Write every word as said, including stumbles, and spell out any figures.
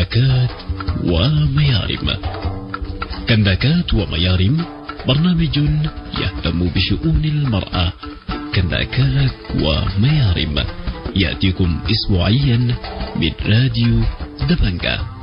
كنداكات وميارم. كنداكات وميارم برنامج يهتم بشؤون المرأة. كنداكات وميارم يأتيكم أسبوعيا من راديو دبنجة.